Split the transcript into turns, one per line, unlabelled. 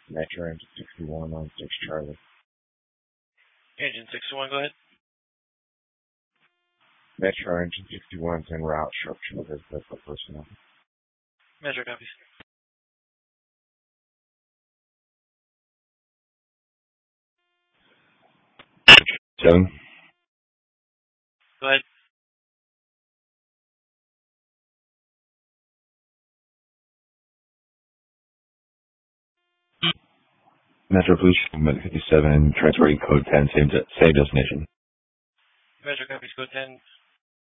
Metro Engine 61 on 6 Charlie.
Engine 61, go ahead.
Metro Engine 61's en route, sharpshooter has the personnel.
Metro copies.
7.
Go ahead.
Metro Police, 57, transferring code 10, same destination.
Metro copies, code 10.